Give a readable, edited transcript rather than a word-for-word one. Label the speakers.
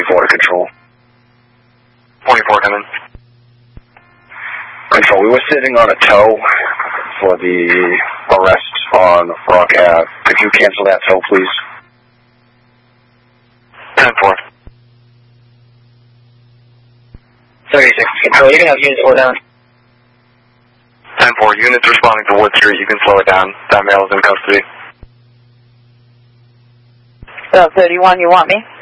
Speaker 1: 24 to control.
Speaker 2: 24 coming.
Speaker 1: Control, we were sitting on a tow for the arrest on Rock Ave. Could you cancel that tow, please?
Speaker 2: 10-4.
Speaker 3: 36 Control, you can have units slow down.
Speaker 2: 10-4, units responding to Wood Street, you can slow it down. That male is in custody.
Speaker 4: 31, you want me?